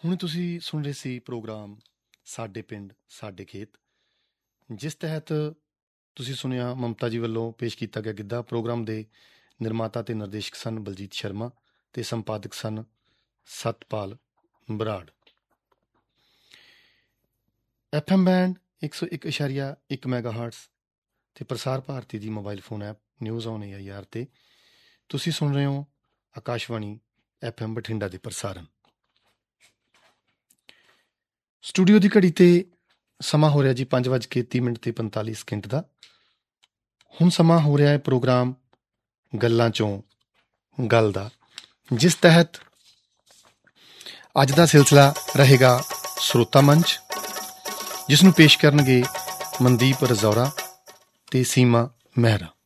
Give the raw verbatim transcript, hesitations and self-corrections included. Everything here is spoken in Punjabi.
ਹੁਣ ਤੁਸੀਂ ਸੁਣ ਰਹੇ ਸੀ ਪ੍ਰੋਗਰਾਮ ਸਾਡੇ ਪਿੰਡ ਸਾਡੇ ਖੇਤ, ਜਿਸ ਤਹਿਤ ਤੁਸੀਂ ਸੁਣਿਆ ਮਮਤਾ ਜੀ ਵੱਲੋਂ ਪੇਸ਼ ਕੀਤਾ ਗਿਆ ਗਿੱਧਾ। ਪ੍ਰੋਗਰਾਮ ਦੇ ਨਿਰਮਾਤਾ ਤੇ ਨਿਰਦੇਸ਼ਕ ਸਨ ਬਲਜੀਤ ਸ਼ਰਮਾ ਤੇ ਸੰਪਾਦਕ ਸਨ Satpal Brar. F M band ਇੱਕ ਸੌ ਇੱਕ ਇਸ਼ਾਰੀਆ ਇੱਕ ਮੈਗਾ ਹਾਰਟਸ ਤੇ ਪ੍ਰਸਾਰ ਭਾਰਤੀ ਦੀ mobile phone app news on A I R ਤੇ ਤੁਸੀਂ ਸੁਣ ਰਹੇ ਹੋ ਆਕਾਸ਼ਵਾਣੀ ਐਫ ਐਮ ਬਠਿੰਡਾ ਦੇ ਪ੍ਰਸਾਰਨ। ਸਟੂਡੀਓ ਦੀ ਘੜੀ ਤੇ ਸਮਾਂ ਹੋ ਰਿਹਾ ਜੀ ਪੰਜ ਵੱਜ ਕੇ ਤੀਹ ਮਿੰਟ ਤੇ ਪੰਤਾਲੀ ਸਕਿੰਟ ਦਾ। ਹੁਣ ਸਮਾਂ ਹੋ ਰਿਹਾ ਹੈ ਪ੍ਰੋਗਰਾਮ ਗੱਲਾਂ ਚੋਂ ਗੱਲ ਦਾ, ਜਿਸ ਤਹਿਤ ਅੱਜ ਦਾ ਸਿਲਸਿਲਾ ਰਹੇਗਾ ਸਰੋਤਾ ਮੰਚ, ਜਿਸ ਨੂੰ ਪੇਸ਼ ਕਰਨਗੇ ਮਨਦੀਪ ਰਜ਼ੌਰਾ ਤੇ ਸੀਮਾ ਮਹਿਰਾ।